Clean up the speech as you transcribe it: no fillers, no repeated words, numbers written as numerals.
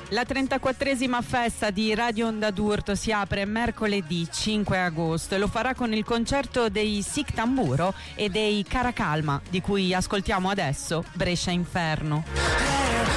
La 34esima festa di Radio Onda d'Urto si apre mercoledì 5 agosto e lo farà con il concerto dei Sic Tamburo e dei Caracalma, di cui ascoltiamo adesso Brescia Inferno.